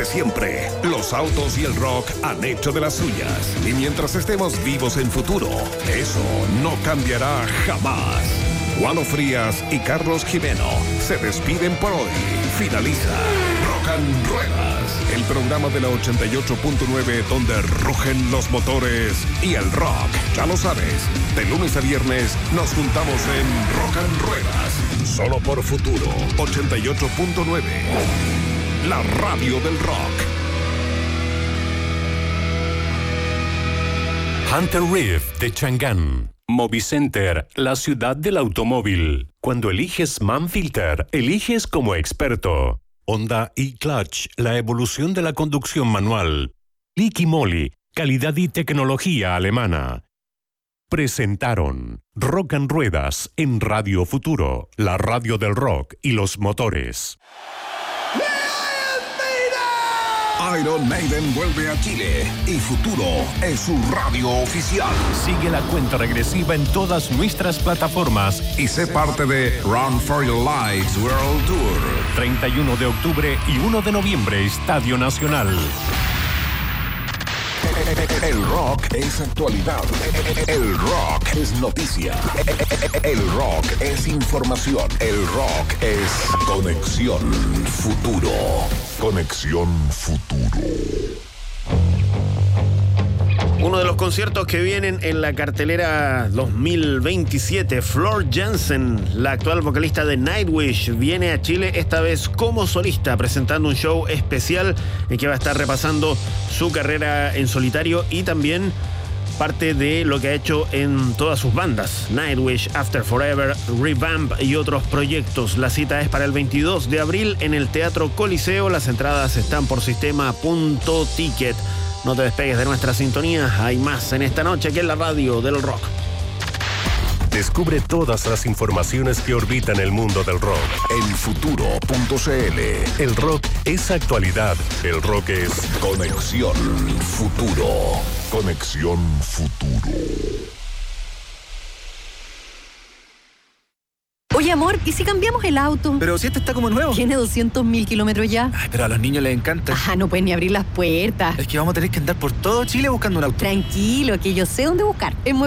siempre. Los autos y el rock han hecho de las suyas. Y mientras estemos vivos en futuro, eso no cambiará jamás. Juano Frías y Carlos Jimeno se despiden por hoy. Finaliza Rock and Ruedas, el programa de la 88.9 donde rugen los motores y el rock. Ya lo sabes, de lunes a viernes nos juntamos en Rock and Ruedas, solo por Futuro 88.9, la radio del rock. Hunter Reef de Chang'an. Movicenter, la ciudad del automóvil. Cuando eliges Manfilter, eliges como experto. Honda e-Clutch, la evolución de la conducción manual. Liqui Moly, calidad y tecnología alemana. Presentaron Rock and Ruedas en Radio Futuro, la radio del rock y los motores. Iron Maiden vuelve a Chile y Futuro es su radio oficial. Sigue la cuenta regresiva en todas nuestras plataformas Y sé parte de Run for Your Lives World Tour. 31 de octubre y 1 de noviembre, Estadio Nacional. El rock es actualidad. El rock es noticia. El rock es información. El rock es Conexión Futuro. Conexión Futuro. Uno de los conciertos que vienen en la cartelera 2027, Floor Jansen, la actual vocalista de Nightwish, viene a Chile esta vez como solista, presentando un show especial en que va a estar repasando su carrera en solitario y también parte de lo que ha hecho en todas sus bandas, Nightwish, After Forever, Revamp y otros proyectos. La cita es para el 22 de abril en el Teatro Coliseo. Las entradas están por sistema.ticket. No te despegues de nuestra sintonía. Hay más en esta noche que en la radio del rock. Descubre todas las informaciones que orbitan el mundo del rock. En futuro.cl. El rock es actualidad. El rock es Conexión Futuro. Conexión Futuro. Oye, amor, ¿y si cambiamos el auto? Pero si este está como nuevo. Tiene 200.000 kilómetros ya. Ay, pero a los niños les encanta. Ah, no pueden ni abrir las puertas. Es que vamos a tener que andar por todo Chile buscando un auto. Tranquilo, que yo sé dónde buscar. En